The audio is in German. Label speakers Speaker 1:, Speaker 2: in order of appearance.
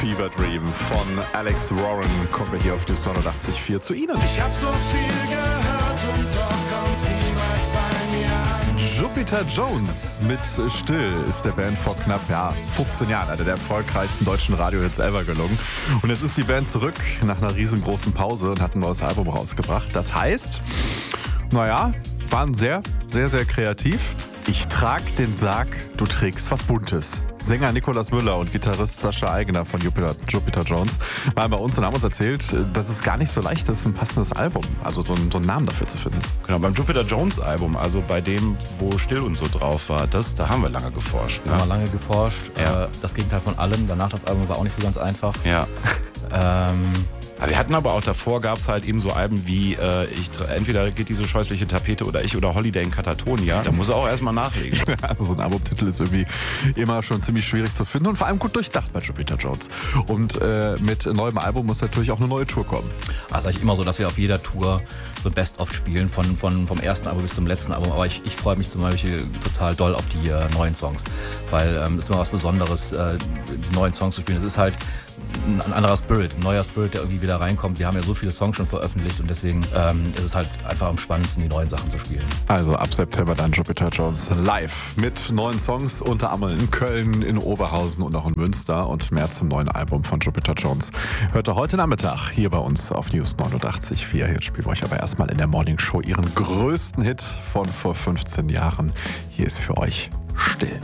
Speaker 1: Fever Dream von Alex Warren kommen wir hier auf News 89.4 zu Ihnen.
Speaker 2: Ich hab so viel gehört und doch kommt's niemals bei mir an.
Speaker 1: Jupiter Jones mit Still ist der Band vor knapp 15 Jahren einer der erfolgreichsten deutschen Radiohits ever gelungen. Und jetzt ist die Band zurück nach einer riesengroßen Pause und hat ein neues Album rausgebracht. Das heißt, waren sehr, sehr, sehr kreativ. Ich trag den Sarg, du trägst was Buntes. Sänger Nikolaus Müller und Gitarrist Sascha Eigener von Jupiter Jones waren bei uns und haben uns erzählt, dass es gar nicht so leicht ist, ein passendes Album, also so einen Namen dafür zu finden.
Speaker 3: Genau, beim Jupiter Jones Album, also bei dem, wo Still und so drauf war, da haben wir lange geforscht. Ne?
Speaker 4: Wir haben lange geforscht,
Speaker 3: Ja.
Speaker 4: Das Gegenteil von allem. Danach das Album war auch nicht so ganz einfach.
Speaker 3: Ja. Wir hatten aber auch davor, gab es halt eben so Alben wie entweder geht diese scheußliche Tapete oder Holiday in Katatonia. Da muss er auch erstmal nachlegen.
Speaker 1: Also so ein Albumtitel ist irgendwie immer schon ziemlich schwierig zu finden und vor allem gut durchdacht bei Jupiter Jones. Und mit neuem Album muss natürlich auch eine neue Tour kommen.
Speaker 4: Das ist eigentlich immer so, dass wir auf jeder Tour so Best-of spielen, vom ersten Album bis zum letzten Album. Aber ich freue mich zum Beispiel total doll auf die neuen Songs, weil es ist immer was Besonderes, die neuen Songs zu spielen. Es ist halt ein anderer Spirit, ein neuer Spirit, der irgendwie wieder reinkommt. Wir haben ja so viele Songs schon veröffentlicht und deswegen ist es halt einfach am spannendsten, die neuen Sachen zu spielen.
Speaker 1: Also ab September dann Jupiter Jones live mit neuen Songs, unter anderem in Köln, in Oberhausen und auch in Münster und mehr zum neuen Album von Jupiter Jones. Hört ihr heute Nachmittag hier bei uns auf News 89.4. Jetzt spielen wir euch aber erstmal in der Morning Show ihren größten Hit von vor 15 Jahren. Hier ist für euch Still.